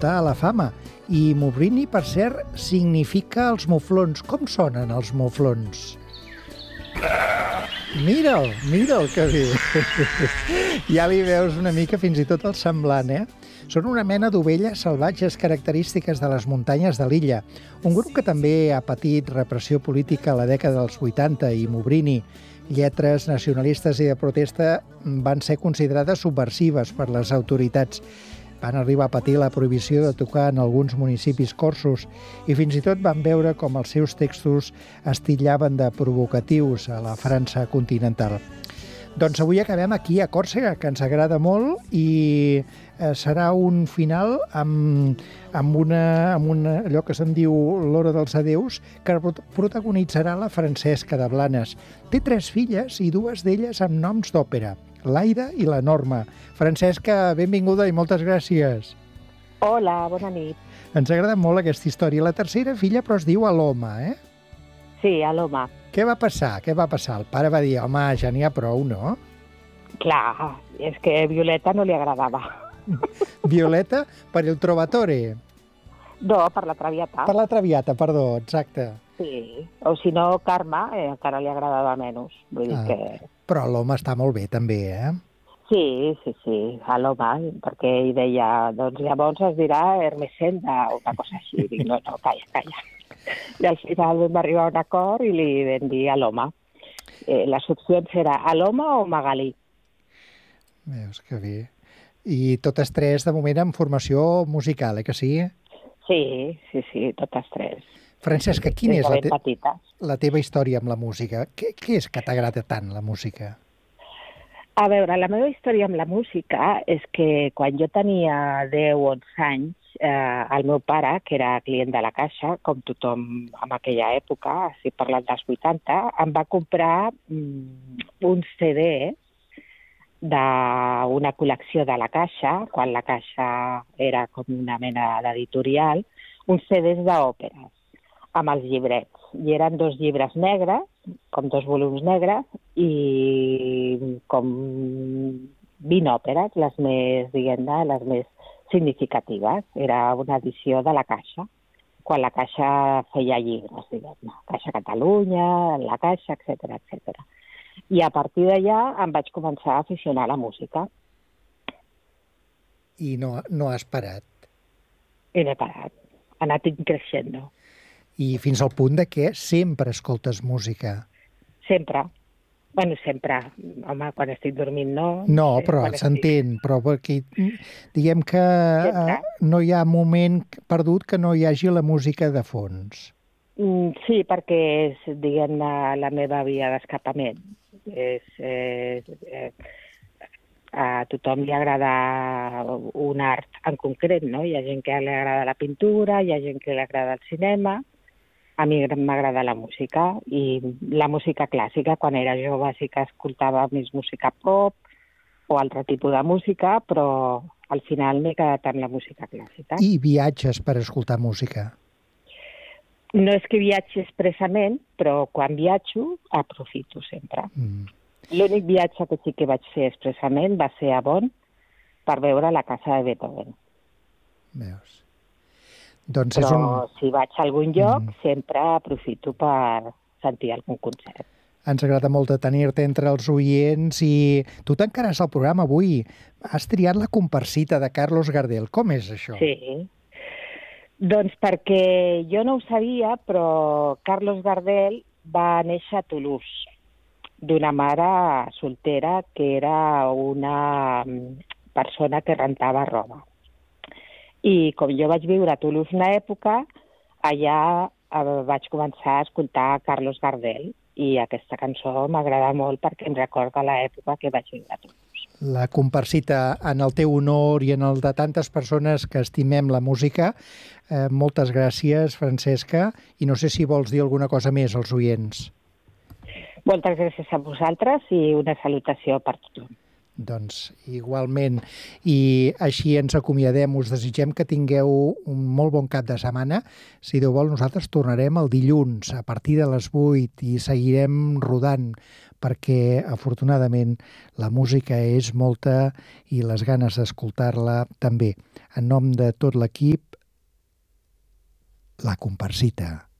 saltar a la fama. I Mubrini, per cert, significa els muflons. Com sonen els muflons? Mira'l que bé. Ja li veus una mica fins i tot el semblant, eh? Són una mena d'ovelles salvatges característiques de les muntanyes de l'illa. Un grup que també ha patit repressió política a la dècada dels 80 i Mubrini. Lletres nacionalistes i de protesta van ser considerades subversives per les autoritats. Van arribar a patir la prohibició de tocar en alguns municipis corsos i fins i tot van veure com els seus textos es titllaven de provocatius a la França continental. Doncs avui acabem aquí a Còrsega, que ens agrada molt, i serà un final amb allò que se'n diu l'Hora dels Adeus, que protagonitzarà la Francesca de Blanes. Té 3 filles i 2 d'elles amb noms d'òpera, l'Aida i la Norma. Francesca, benvinguda i moltes gràcies. Hola, bona nit. Ens agrada molt aquesta història. La tercera filla, però es diu Aloma, eh? Sí, Aloma. Què va passar? El pare va dir, home, ja n'hi ha prou, no? Clar, és que Violeta no li agradava. Violeta per el Trovatore. No, per la Traviata. Per la Traviata, perdó, exacte. Sí, o si no, Carme, encara li agradava menys. Vull dir que... Però l'home està molt bé, també, eh? Sí, a l'home, perquè ell deia, doncs llavors es dirà Hermesenda o una cosa així. Dic, no, calla. I al final vam arribar a un acord i li vam dir a l'home. Les opcions era a l'home o Magalí. Veus que bé. I totes 3, de moment, amb formació musical, que sí? Sí, totes 3. Francesca, quina és la teva història amb la música? Què és que t'agrada tant, la música? A veure, la meva història amb la música és que quan jo tenia 10 o 11 anys, el meu pare, que era client de la Caixa, com tothom en aquella època, estic parlant dels 80, em va comprar un CD d'una col·lecció de la Caixa, quan la Caixa era com una mena d'editorial, uns CDs d'òperes, amb els llibrets. I eren 2 llibres negres, com 2 volums negres, i com 20 òperes, les més, diguem-ne, les més significatives. Era una edició de la Caixa, quan la Caixa feia llibres, diguem-ne. Caixa Catalunya, la Caixa, etc. I a partir d'allà em vaig començar a aficionar a la música. I no has parat? I no he parat. Ha anat creixent. I fins al punt de que sempre escoltes música? Sempre. Bueno, sempre. Home, quan estic dormint no. No, però s'entén. Però perquè, diguem que no hi ha moment perdut que no hi hagi la música de fons. Sí, perquè és, diguem-ne, la meva via d'escapament. A tothom li agrada un art en concret, no? Hi ha gent que li agrada la pintura, hi ha gent que li agrada el cinema. A mi m'agrada la música, i la música clàssica. Quan era jove sí que escoltava més música pop o altre tipus de música, però al final m'he quedat amb la música clàssica. I viatges per escoltar música? No és que viatgi expressament, però quan viatjo aprofito sempre. L'únic viatge que sí que vaig fer expressament va ser a Bonn per veure la casa de Beethoven. Veus? Doncs però si vaig a algun lloc sempre aprofito per sentir algun concert. Ens agrada molt de tenir-te entre els oients i tu t'encaràs al programa avui. Has triat la comparsita de Carlos Gardel. Com és això? Sí. Doncs perquè jo no ho sabia, però Carlos Gardel va néixer a Toulouse, d'una mare soltera que era una persona que rentava roba. I com jo vaig viure a Toulouse una època, allà vaig començar a escoltar Carlos Gardel i aquesta cançó m'agrada molt perquè em recorda l'època que vaig viure a Toulouse. La comparsita en el teu honor i en el de tantes persones que estimem la música. Moltes gràcies, Francesca, i no sé si vols dir alguna cosa més als oients. Moltes gràcies a vosaltres i una salutació per tothom. Doncs igualment. I així ens acomiadem. Us desitgem que tingueu un molt bon cap de setmana. Si Déu vol, nosaltres tornarem el dilluns a partir de les 8 i seguirem rodant perquè, afortunadament, la música és molta i les ganes d'escoltar-la també. En nom de tot l'equip, la Comparsita.